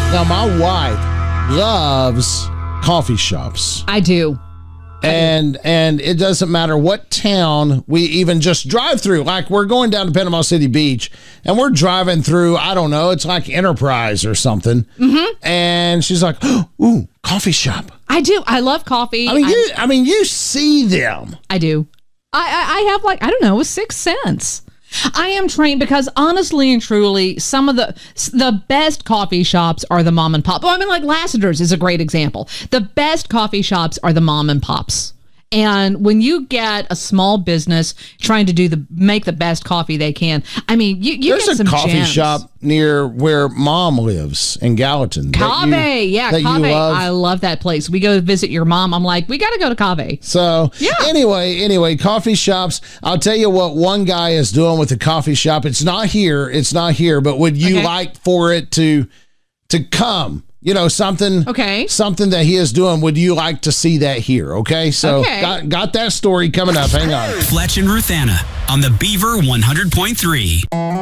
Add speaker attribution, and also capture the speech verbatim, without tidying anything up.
Speaker 1: Now, my wife loves coffee shops.
Speaker 2: I do.
Speaker 1: And and it doesn't matter what town we even just drive through. Like, we're going down to Panama City Beach, and we're driving through, I don't know, it's like Enterprise or something. Mm-hmm. And she's like, oh, ooh, coffee shop.
Speaker 2: I do. I love coffee.
Speaker 1: I mean,
Speaker 2: I,
Speaker 1: you, I mean, you see them.
Speaker 2: I do. I, I, I have like, I don't know, a sixth sense. I am trained because honestly and truly, some of the the best coffee shops are the mom and pop. Well, I mean, like Lassiter's is a great example. The best coffee shops are the mom and pops. And when you get a small business trying to do the make the best coffee they can, I mean, you, you
Speaker 1: There's
Speaker 2: get
Speaker 1: a
Speaker 2: some
Speaker 1: coffee
Speaker 2: gems.
Speaker 1: shop near where Mom lives in Gallatin.
Speaker 2: Cave,
Speaker 1: that you,
Speaker 2: yeah,
Speaker 1: that
Speaker 2: Cave.
Speaker 1: you love.
Speaker 2: I love that place. We go visit your mom. I'm like, we got to go to Cave.
Speaker 1: So
Speaker 2: Yeah.
Speaker 1: anyway, anyway, coffee shops. I'll tell you what one guy is doing with the coffee shop. It's not here. It's not here. But would you
Speaker 2: Okay.
Speaker 1: like for it to to come? You know, something.
Speaker 2: Okay.
Speaker 1: Something that he is doing. Would you like to see that here? Okay. So
Speaker 2: Okay.
Speaker 1: got got that story coming up. Hang on.
Speaker 3: Fletch and Ruthanna on the Beaver one hundred point three.